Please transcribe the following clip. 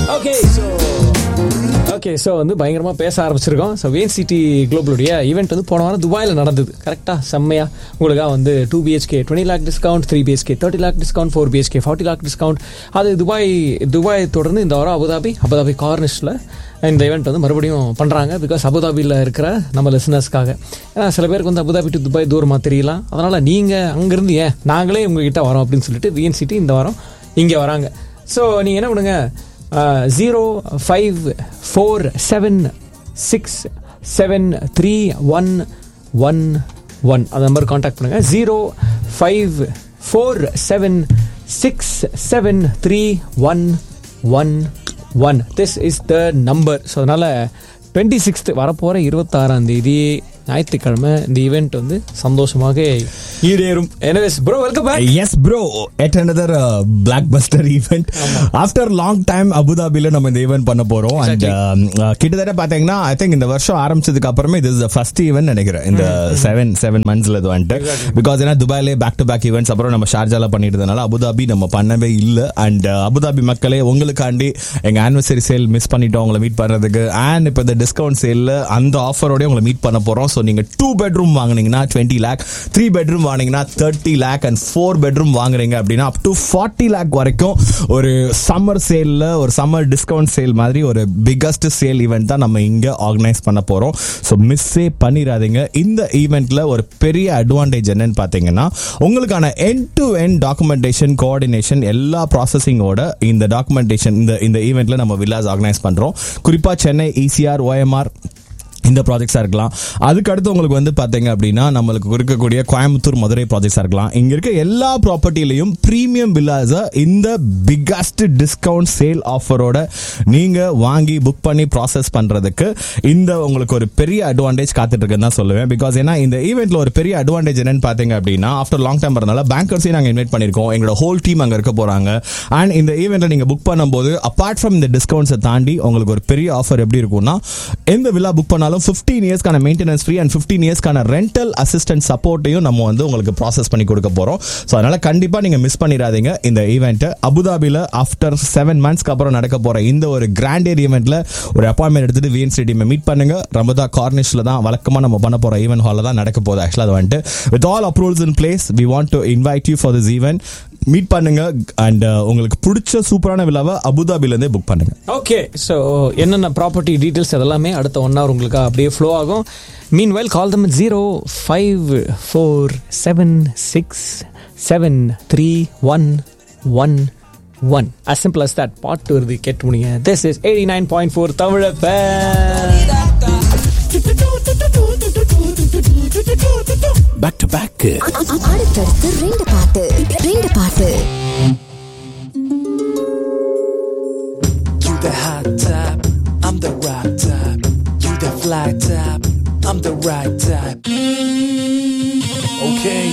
So வந்து பயங்கரமாக பேச ஆரம்பிச்சிருக்கோம். ஸோ வேன் சிட்டி குளோபலுடைய ஈவெண்ட் வந்து போன வாரம் துபாயில் நடந்தது. கரெக்டாக செம்மையாக உங்களுக்காக வந்து 2 BHK 20 lakh discount, 3 BHK 30 lakh discount, 4 BHK 40 lakh discount. அது துபாய் தொடர்ந்து இந்த வாரம் அபுதாபி கார்னிஷில் இந்த ஈவெண்ட் வந்து மறுபடியும் பண்ணுறாங்க. பிகாஸ் அபுதாபியில் இருக்கிற நம்ம லிசனர்ஸ்க்காக. ஏன்னா சில பேருக்கு வந்து அபுதாபி டு துபாய் தூரமாக தெரியலாம். அதனால் நீங்கள் அங்கேருந்து நாங்களே உங்ககிட்ட வரோம் அப்படின்னு சொல்லிட்டு வேன் சிட்டி இந்த வாரம் இங்கே வராங்க. ஸோ நீங்கள் என்ன பண்ணுங்க, 0547673111 அந்த நம்பர் கான்டாக்ட் பண்ணுங்க. 0547673111. This is the number. So அதனால் 26th வரப்போகிற 26ஆம் ஞாயிற்றுக்கிழமை இந்த ஈவெண்ட் வந்து சந்தோஷமாக ஈடேறும். Anyways, bro, welcome back. Yes, bro. At another blockbuster event. After long time, Abu Dhabiல நம்ம இந்த ஈவெண்ட் பண்ண போறோம். Exactly. And கிட்டத்தட்ட பாத்தீங்கன்னா I think இந்த வருஷம் ஆரம்பிச்சதுக்கு அப்புறமே this is the first event நினைக்கிறேன். இந்த 7 monthsல இது வந்துட்டு. Because ஏன்னா துபாயிலே back to back events அப்புறம் நம்ம ஷார்ஜால பண்ணிட்டு இருந்தனால அபுதாபி நம்ம பண்ணவே இல்லை. அண்ட் அபுதாபி மக்களே உங்களுக்காண்டி எங்க ஆனிவர்சரி சேல் மிஸ் பண்ணிட்டோம் உங்களை மீட் பண்றதுக்கு. அண்ட் இப்போ இந்த டிஸ்கவுண்ட் சேல்ல அந்த ஆஃபரோட உங்களை மீட் பண்ண போறோம். ஸோ நீங்க 2 bedroom வாங்குனீங்கன்னா 20 lakh, 3 bedroom வாங்குனீங்கன்னா 30 lakh and 4 bedroom வாங்குறீங்க அப்படின்னா up to 40 lakh வரைக்கும் ஒரு சம்மர் சேல்ல ஒரு சம்மர் டிஸ்கவுண்ட் சேல் மாதிரி ஒரு பிகஸ்ட் சேல் ஈவெண்ட் தான் நம்ம இங்க ஆர்கனைஸ் பண்ண போறோம். ஸோ மிஸ்ஸே பண்ணிடாதீங்க. இந்த ஈவெண்ட்ல ஒரு பெரிய அட்வான்டேஜ் என்னன்னு பாத்தீங்கன்னா உங்களுக்கான end to end documentation coordination எல்லா ப்ராசஸிங்கோட இந்த டாக்குமெண்டேஷன் இந்த ஈவெண்ட்ல நம்ம வில்லாஸ் ஆர்கனைஸ் பண்றோம். குறிப்பா சென்னை, ECR, OMR இந்த ப்ராஜெக்ட்ஸா இருக்கலாம். அதுக்கு அடுத்து உங்களுக்கு வந்து பாத்தீங்க அப்படின்னா நம்மளுக்கு இருக்கக்கூடிய கோயம்புத்தூர், மதுரை ப்ராஜெக்ட்ஸா இருக்கலாம். இங்க இருக்க எல்லா ப்ராப்பர்ட்டிலையும் பிரீமியம் வில்லாஸ இந்த பிகஸ்ட் டிஸ்கவுண்ட் சேல் ஆஃபரோட நீங்க வாங்கி புக் பண்ணி ப்ராசஸ் பண்றதுக்கு இந்த உங்களுக்கு ஒரு பெரிய அட்வான்டேஜ் காத்துட்டு இருக்குன்னு தான் சொல்லுவேன். பிகாஸ் ஏன்னா இந்த ஈவெண்ட்ல ஒரு பெரிய அட்வான்டேஜ் என்னன்னு பாத்தீங்க அப்படின்னா ஆஃப்டர் லாங் டைம் வரனால பேங்கர்ஸையும் நாங்க இன்வைட் பண்ணிருக்கோம். எங்களோட ஹோல் டீம் அங்க இருக்க போறாங்க. அண்ட் இந்த ஈவெண்ட்ல நீங்க புக் பண்ணும்போது அபார்ட் ஃப்ரம் இந்த டிஸ்கவுண்ட்ஸை தாண்டி உங்களுக்கு ஒரு பெரிய ஆஃபர் எப்படி இருக்கும்னா எந்த வில்லா புக் பண்ணாலும் 15 இயர்ஸ்க்கான maintenance free and 15 இயர்ஸ்க்கான rental assistant சப்போர்ட்டையும் நம்ம வந்து உங்களுக்கு ப்ராசஸ் பண்ணி கொடுக்க போறோம். ஸோ அதனால கண்டிப்பா நீங்க மிஸ் பண்ணிடாதீங்க இந்த ஈவெண்ட். அபுதாபில ஆஃப்டர் 7 monthsக்கு அப்புறம் நடக்க போற இந்த ஒரு கிராண்டேர் ஈவெண்ட்ல ஒரு அப்பாயின்மெண்ட் எடுத்துட்டு VN ஸ்டேடியம் மீட் பண்ணுங்க. ரமதா கார்னிஷ்ல தான் வழக்கமா நம்ம பண்ண போற ஈவெண்ட் ஹால்ல தான் நடக்க போகுது. ஆக்சுவலா அது வந்துட்டு with all approvals in place we want to invite you for this event. Meet பண்ணுங்க அண்ட் உங்களுக்கு பிடிச்ச சூப்பரான விழாவை அபுதாபில இருந்தே புக் பண்ணுங்க. ஓகே, ஸோ என்னென்ன ப்ராப்பர்ட்டி டீடைல்ஸ் அதெல்லாமே அடுத்த 1 hour உங்களுக்கு அப்படியே ஃப்ளோ ஆகும். Meanwhile call them 0547673111. as simple as that. பாட்டு வருது கேட்டு முடியுங்க. This is 89.4 Tamil FM. Back to back. அடுத்தடுத்து ரெண்டு பாட்டு. You the hot type, I'm the rock type. You the fly type, I'm the right type. Okay.